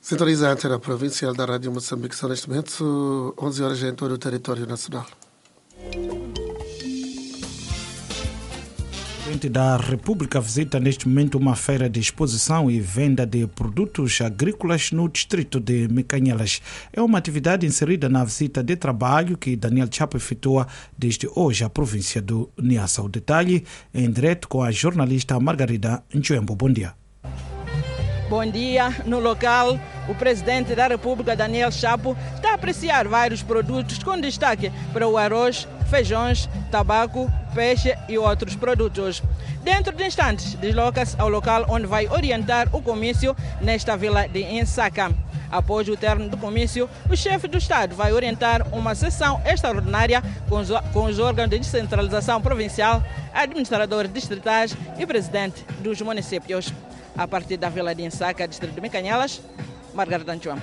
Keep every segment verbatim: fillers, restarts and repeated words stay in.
Sintoniza a antena provincial da Rádio Moçambique. São neste momento onze horas em todo o território nacional. O presidente da República visita neste momento uma feira de exposição e venda de produtos agrícolas no distrito de Mecanhelas. É uma atividade inserida na visita de trabalho que Daniel Chapo efetua desde hoje à província do Niassa. O detalhe em direto com a jornalista Margarida Nchuembo. Bom dia. Bom dia. No local, o presidente da República, Daniel Chapo, está a apreciar vários produtos com destaque para o arroz, feijões, tabaco, peixe e outros produtos. Dentro de instantes, desloca-se ao local onde vai orientar o comício nesta vila de Nsaka. Após o término do comício, o chefe do Estado vai orientar uma sessão extraordinária com os, com os órgãos de descentralização provincial, administradores distritais e presidente dos municípios. A partir da vila de Nsaka, distrito de Mecanhelas, Margarida Nchuembo.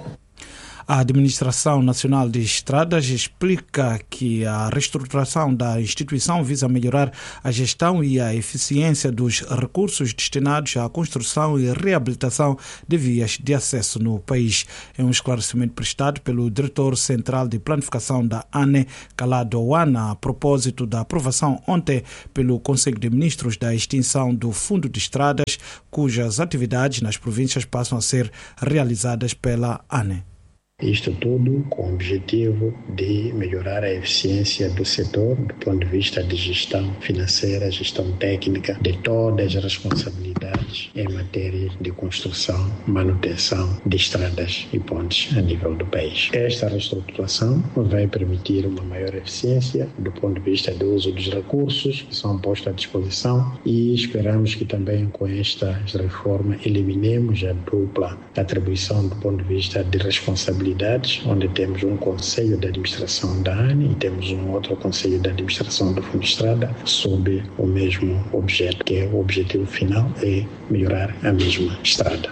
A Administração Nacional de Estradas explica que a reestruturação da instituição visa melhorar a gestão e a eficiência dos recursos destinados à construção e reabilitação de vias de acesso no país. É um esclarecimento prestado pelo diretor central de planificação da ANE, Calado Owana, a propósito da aprovação ontem pelo Conselho de Ministros da extinção do Fundo de Estradas, cujas atividades nas províncias passam a ser realizadas pela ANE. Isto tudo com o objetivo de melhorar a eficiência do setor do ponto de vista de gestão financeira, gestão técnica, de todas as responsabilidades em matéria de construção, manutenção de estradas e pontes a nível do país. Esta reestruturação vai permitir uma maior eficiência do ponto de vista do uso dos recursos que são postos à disposição e esperamos que também com esta reforma eliminemos a dupla atribuição do ponto de vista de responsabilidade, onde temos um conselho de administração da ANE e temos um outro conselho de administração do Fundo de Estrada sob o mesmo objeto, que é o objetivo final é melhorar a mesma estrada.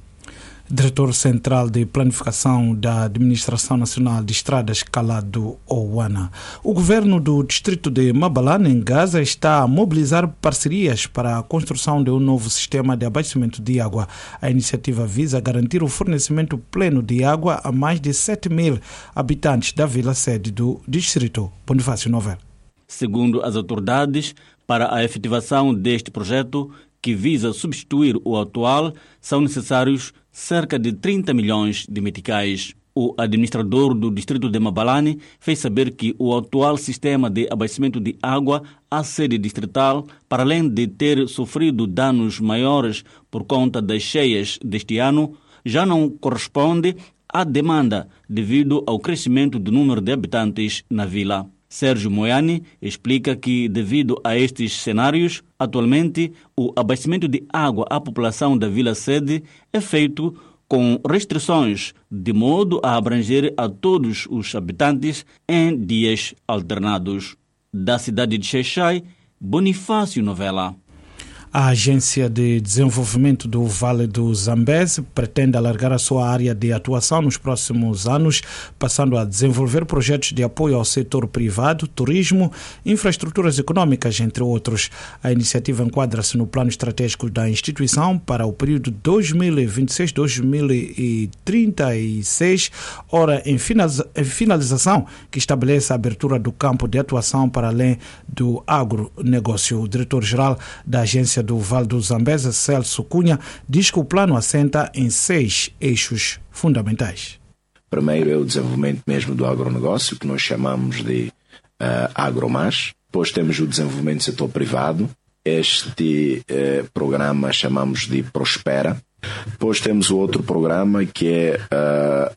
Diretor Central de Planificação da Administração Nacional de Estradas, Calado Owana. O governo do distrito de Mabalane, em Gaza, está a mobilizar parcerias para a construção de um novo sistema de abastecimento de água. A iniciativa visa garantir o fornecimento pleno de água a mais de sete mil habitantes da vila-sede do distrito. Bonifácio Novel. Segundo as autoridades, para a efetivação deste projeto, que visa substituir o atual, são necessários cerca de trinta milhões de meticais. O administrador do distrito de Mabalane fez saber que o atual sistema de abastecimento de água à sede distrital, para além de ter sofrido danos maiores por conta das cheias deste ano, já não corresponde à demanda devido ao crescimento do número de habitantes na vila. Sérgio Moiani explica que, devido a estes cenários, atualmente o abastecimento de água à população da vila-sede é feito com restrições, de modo a abranger a todos os habitantes em dias alternados. Da cidade de Xai-Xai, Bonifácio Novela. A Agência de Desenvolvimento do Vale do Zambeze pretende alargar a sua área de atuação nos próximos anos, passando a desenvolver projetos de apoio ao setor privado, turismo, infraestruturas econômicas, entre outros. A iniciativa enquadra-se no plano estratégico da instituição para o período dois mil e vinte e seis a dois mil e trinta e seis, ora em finalização, que estabelece a abertura do campo de atuação para além do agronegócio. O diretor-geral da Agência do Vale do Zambeze, Celso Cunha, diz que o plano assenta em seis eixos fundamentais. Primeiro é o desenvolvimento mesmo do agronegócio, que nós chamamos de uh, AgroMás. Depois temos o desenvolvimento do setor privado. Este uh, programa chamamos de Prospera. Depois temos o outro programa que é uh,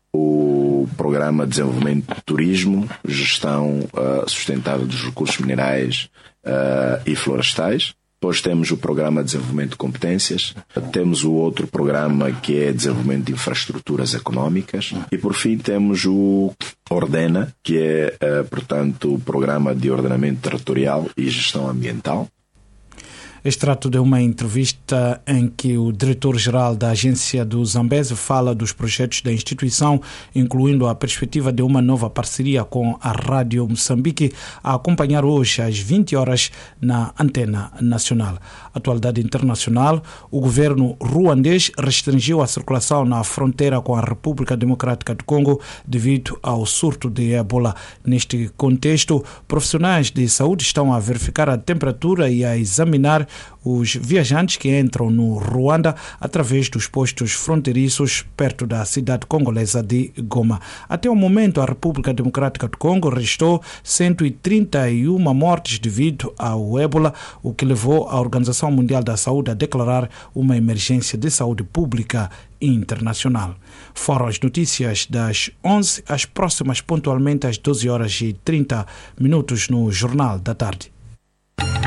o Programa de Desenvolvimento do Turismo, Gestão uh, Sustentável dos Recursos Minerais uh, e Florestais. Depois temos o Programa de Desenvolvimento de Competências, temos o outro programa que é Desenvolvimento de Infraestruturas Económicas e, por fim, temos o Ordena, que é, portanto, o Programa de Ordenamento Territorial e Gestão Ambiental. Extrato de uma entrevista em que o diretor-geral da agência do Zambeze fala dos projetos da instituição, incluindo a perspectiva de uma nova parceria com a Rádio Moçambique, a acompanhar hoje às vinte horas na Antena Nacional. Atualidade internacional: o governo ruandês restringiu a circulação na fronteira com a República Democrática do Congo devido ao surto de Ebola. Neste contexto, profissionais de saúde estão a verificar a temperatura e a examinar os viajantes que entram no Ruanda através dos postos fronteiriços perto da cidade congolesa de Goma. Até o momento, a República Democrática do Congo registrou cento e trinta e uma mortes devido ao Ébola, o que levou a Organização Mundial da Saúde a declarar uma emergência de saúde pública internacional. Foram as notícias das onze, as próximas pontualmente às doze horas e trinta minutos no Jornal da Tarde.